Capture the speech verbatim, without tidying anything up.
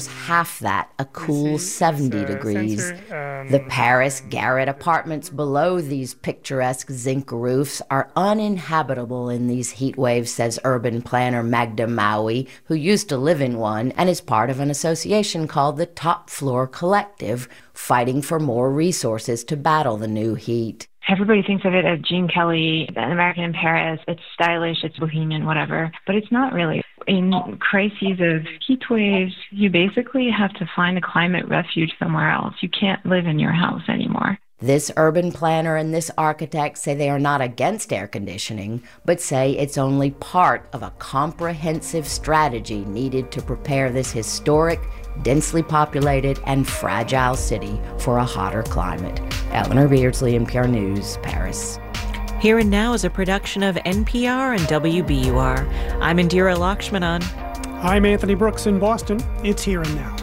half that, a cool seventy degrees. The Paris Garrett apartments below these picturesque zinc roofs are uninhabitable in these heat waves, says urban planner Magda Maui, who used to live in one and is part of an association called the Top Floor Collective, fighting for more resources to battle the new heat. Everybody thinks of it as Gene Kelly, An American in Paris. It's stylish, it's bohemian, whatever. But it's not really. In crises of heat waves, you basically have to find a climate refuge somewhere else. You can't live in your house anymore. This urban planner and this architect say they are not against air conditioning, but say it's only part of a comprehensive strategy needed to prepare this historic, densely populated, and fragile city for a hotter climate. Eleanor Beardsley, N P R News, Paris. Here and Now is a production of N P R and W B U R. I'm Indira Lakshmanan. I'm Anthony Brooks in Boston. It's Here and Now.